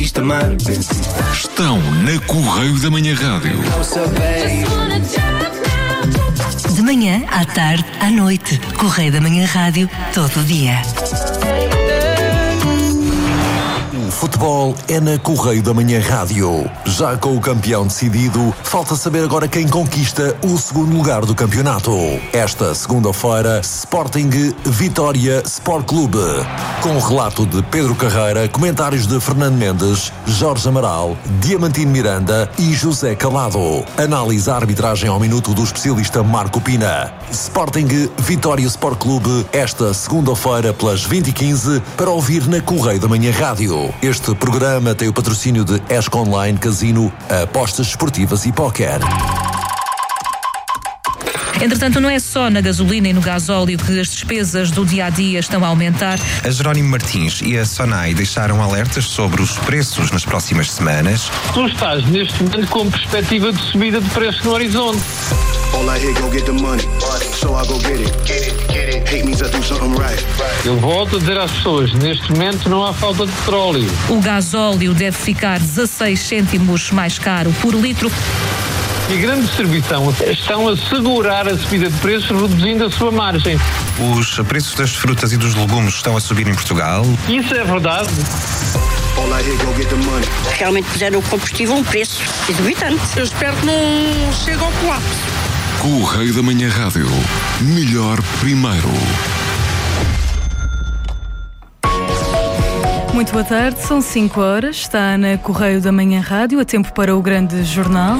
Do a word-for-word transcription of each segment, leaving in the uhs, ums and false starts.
Estão na Correio da Manhã Rádio. De manhã, à tarde, à noite. Correio da Manhã Rádio, todo o dia. O futebol é na Correio da Manhã Rádio. Já com o campeão decidido, falta saber agora quem conquista o segundo lugar do campeonato. Esta segunda-feira, Sporting Vitória Sport Clube. Com o relato de Pedro Carreira, comentários de Fernando Mendes, Jorge Amaral, Diamantino Miranda e José Calado. Análise à arbitragem ao minuto do especialista Marco Pina. Sporting Vitória Sport Clube, esta segunda-feira pelas vinte e quinze, para ouvir na Correio da Manhã Rádio. Este programa tem o patrocínio de Esco Online, Casino, apostas esportivas e póquer. Entretanto, não é só na gasolina e no gasóleo que as despesas do dia-a-dia estão a aumentar. A Jerónimo Martins e a Sonai deixaram alertas sobre os preços nas próximas semanas. Tu estás neste momento com perspectiva de subida de preço no horizonte. Eu volto a dizer às pessoas, neste momento não há falta de petróleo. O gasóleo deve ficar dezasseis cêntimos mais caro por litro. E a grande distribuição estão a segurar a subida de preços, reduzindo a sua margem. Os preços das frutas e dos legumes estão a subir em Portugal. Isso é verdade. Realmente puseram o combustível a um preço exorbitante. Eu espero que não chegue ao colapso. Correio da Manhã Rádio. Melhor primeiro. Muito boa tarde, são cinco horas, está na Correio da Manhã Rádio, a tempo para o grande jornal.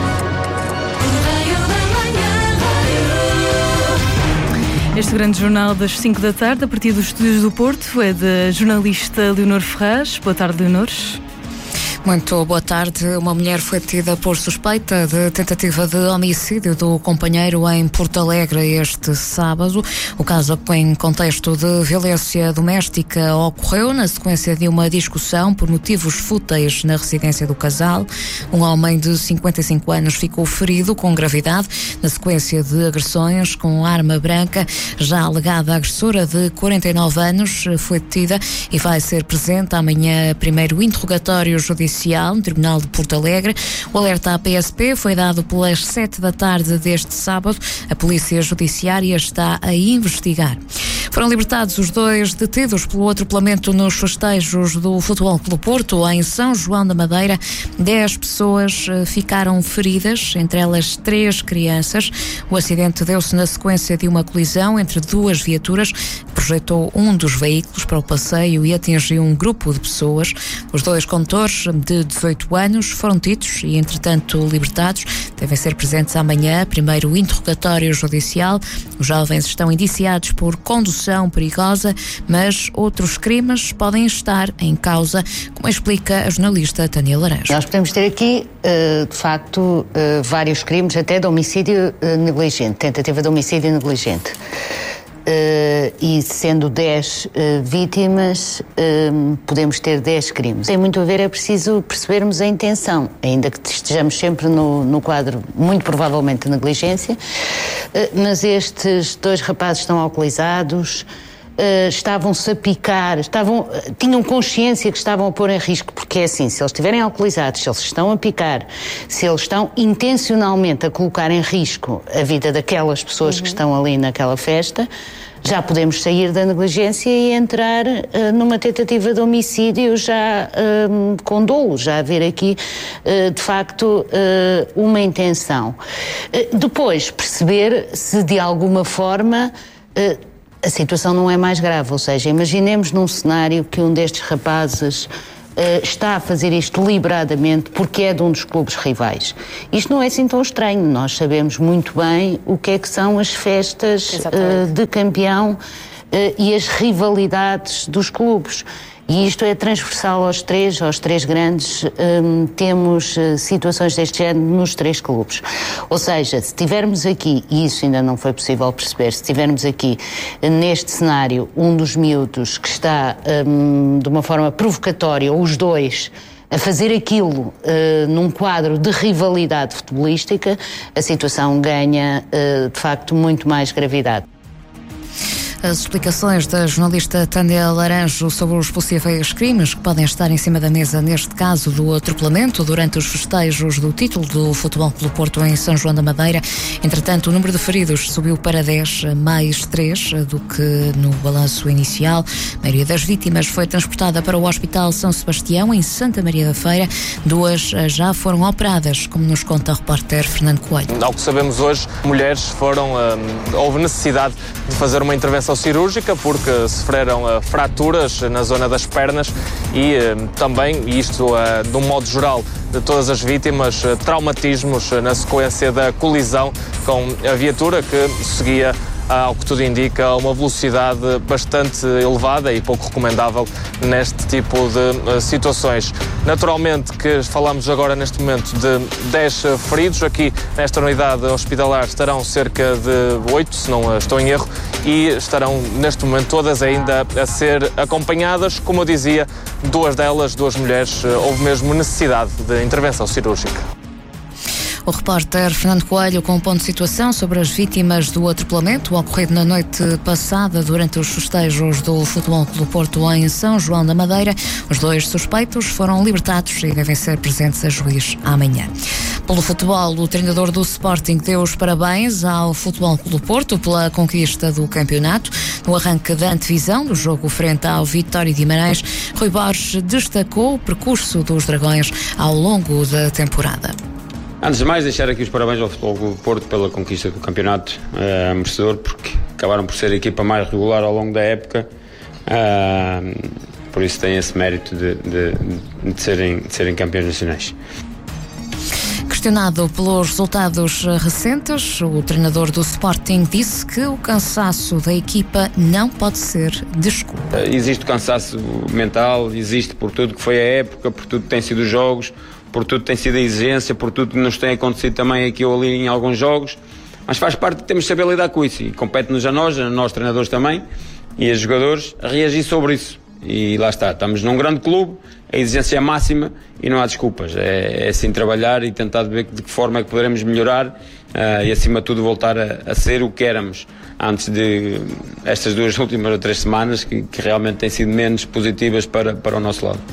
Este grande jornal das cinco da tarde, a partir dos estúdios do Porto, é da jornalista Leonor Ferraz. Boa tarde, Leonor. Muito boa tarde. Uma mulher foi detida por suspeita de tentativa de homicídio do companheiro em Porto Alegre este sábado. O caso, em contexto de violência doméstica, ocorreu na sequência de uma discussão por motivos fúteis na residência do casal. Um homem de cinquenta e cinco anos ficou ferido com gravidade na sequência de agressões com arma branca. Já a alegada agressora de quarenta e nove anos foi detida e vai ser presente amanhã primeiro interrogatório judicial no Tribunal de Porto Alegre. O alerta à P S P foi dado pelas sete da tarde deste sábado. A Polícia Judiciária está a investigar. Foram libertados os dois detidos pelo atropelamento nos festejos do Futebol Clube Porto, em São João da Madeira. Dez pessoas ficaram feridas, entre elas três crianças. O acidente deu-se na sequência de uma colisão entre duas viaturas que projetou um dos veículos para o passeio e atingiu um grupo de pessoas. Os dois condutores de dezoito anos foram detidos e, entretanto, libertados. Devem ser presentes amanhã, primeiro interrogatório judicial. Os jovens estão indiciados por condução perigosa, mas outros crimes podem estar em causa, como explica a jornalista Tânia Laranjo. Nós podemos ter aqui, de facto, vários crimes, até de homicídio negligente, tentativa de homicídio negligente. Uh, e sendo dez uh, vítimas, uh, podemos ter dez crimes. Tem muito a ver, é preciso percebermos a intenção, ainda que estejamos sempre no, no quadro, muito provavelmente, de negligência, uh, mas estes dois rapazes estão alcoolizados, uh, estavam-se a picar, estavam, uh, tinham consciência que estavam a pôr em risco, porque é assim, se eles estiverem alcoolizados, se eles estão a picar, se eles estão intencionalmente a colocar em risco a vida daquelas pessoas uhum. que estão ali naquela festa, já podemos sair da negligência e entrar uh, numa tentativa de homicídio já uh, com dolo, já haver aqui uh, de facto uh, uma intenção. Uh, depois perceber se de alguma forma uh, a situação não é mais grave, ou seja, imaginemos num cenário que um destes rapazes Uh, está a fazer isto deliberadamente porque é de um dos clubes rivais. Isto não é assim tão estranho, nós sabemos muito bem o que é que são as festas uh, de campeão uh, e as rivalidades dos clubes. E isto é transversal aos três, aos três grandes, um, temos uh, situações deste género nos três clubes. Ou seja, se tivermos aqui, e isso ainda não foi possível perceber, se tivermos aqui, uh, neste cenário, um dos miúdos que está, um, de uma forma provocatória, ou os dois, a fazer aquilo uh, num quadro de rivalidade futebolística, a situação ganha, uh, de facto, muito mais gravidade. As explicações da jornalista Tânia Laranjo sobre os possíveis crimes que podem estar em cima da mesa neste caso do atropelamento durante os festejos do título do Futebol Clube Porto em São João da Madeira. Entretanto, o número de feridos subiu para dez, mais três do que no balanço inicial. A maioria das vítimas foi transportada para o Hospital São Sebastião, em Santa Maria da Feira. Duas já foram operadas, como nos conta o repórter Fernando Coelho. Ao que sabemos hoje, mulheres foram, hum, houve necessidade de fazer uma intervenção cirúrgica porque sofreram uh, fraturas na zona das pernas e uh, também, isto uh, de um modo geral, de todas as vítimas, uh, traumatismos uh, na sequência da colisão com a viatura que seguia, ao que tudo indica, uma velocidade bastante elevada e pouco recomendável neste tipo de uh, situações. Naturalmente que falamos agora neste momento de dez feridos. Aqui nesta unidade hospitalar estarão cerca de oito, se não estou em erro, e estarão neste momento todas ainda a ser acompanhadas. Como eu dizia, duas delas, duas mulheres, uh, houve mesmo necessidade de intervenção cirúrgica. O repórter Fernando Coelho com um ponto de situação sobre as vítimas do atropelamento ocorrido na noite passada durante os festejos do Futebol Clube Porto em São João da Madeira. Os dois suspeitos foram libertados e devem ser presentes a juiz amanhã. Pelo futebol, o treinador do Sporting deu os parabéns ao Futebol Clube Porto pela conquista do campeonato. No arranque da antevisão do jogo frente ao Vitória de Guimarães, Rui Borges destacou o percurso dos Dragões ao longo da temporada. Antes de mais, deixar aqui os parabéns ao Futebol Clube Porto pela conquista do campeonato, uh, merecedor, porque acabaram por ser a equipa mais regular ao longo da época, uh, por isso tem esse mérito de, de, de, serem, de serem campeões nacionais. Questionado pelos resultados recentes, o treinador do Sporting disse que o cansaço da equipa não pode ser desculpa. Existe cansaço mental, existe por tudo que foi a época, por tudo que tem sido os jogos, por tudo que tem sido a exigência, por tudo que nos tem acontecido também aqui ou ali em alguns jogos, mas faz parte, temos de saber lidar com isso e compete-nos a nós, a nós treinadores também e a jogadores, a reagir sobre isso. E lá está, estamos num grande clube, a exigência é máxima e não há desculpas, é, é assim trabalhar e tentar ver de que forma é que poderemos melhorar uh, e acima de tudo voltar a, a ser o que éramos antes de estas duas últimas ou três semanas que, que realmente têm sido menos positivas para, para o nosso lado.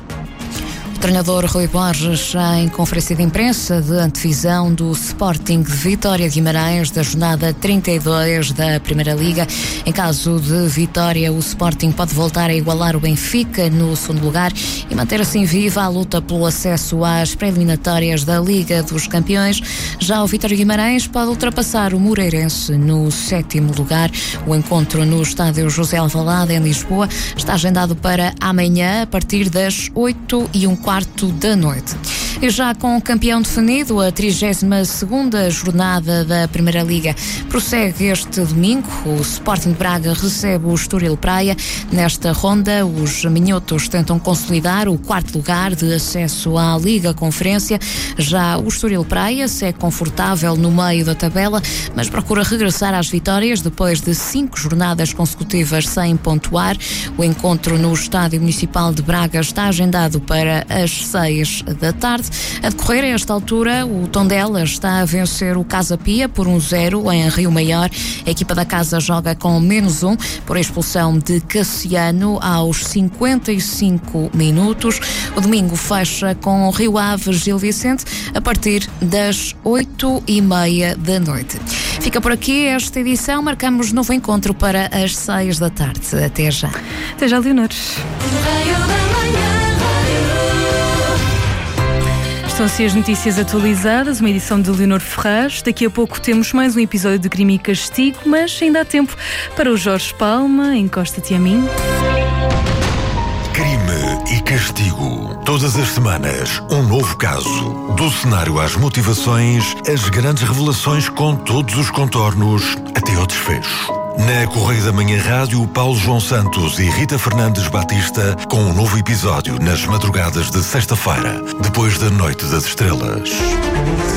O treinador Rui Borges, em conferência de imprensa de antevisão do Sporting de Vitória de Guimarães, da jornada trinta e dois da Primeira Liga. Em caso de vitória, o Sporting pode voltar a igualar o Benfica no segundo lugar e manter assim viva a luta pelo acesso às pré-eliminatórias da Liga dos Campeões. Já o Vitória de Guimarães pode ultrapassar o Moreirense no sétimo lugar. O encontro no estádio José Alvalade, em Lisboa, está agendado para amanhã, a partir das oito e um quarto da noite. E já com o campeão definido, a trigésima segunda jornada da Primeira Liga prossegue este domingo. O Sporting de Braga recebe o Estoril Praia. Nesta ronda, os minhotos tentam consolidar o quarto lugar de acesso à Liga Conferência. Já o Estoril Praia segue confortável no meio da tabela, mas procura regressar às vitórias depois de cinco jornadas consecutivas sem pontuar. O encontro no Estádio Municipal de Braga está agendado para às seis da tarde. A decorrer a esta altura, o Tondela está a vencer o Casa Pia por um zero em Rio Maior. A equipa da casa joga com menos um por expulsão de Cassiano aos cinquenta e cinco minutos. O domingo fecha com o Rio Ave Gil Vicente a partir das oito e meia da noite. Fica por aqui esta edição. Marcamos novo encontro para as seis da tarde. Até já. Até já, Leonor. Estão-se as notícias atualizadas, uma edição de Leonor Ferraz. Daqui a pouco temos mais um episódio de Crime e Castigo, mas ainda há tempo para o Jorge Palma. Encosta-te a mim. Crime e Castigo. Todas as semanas, um novo caso. Do cenário às motivações, as grandes revelações com todos os contornos, até ao desfecho. Na Correio da Manhã Rádio, Paulo João Santos e Rita Fernandes Batista com um novo episódio nas madrugadas de sexta-feira, depois da Noite das Estrelas.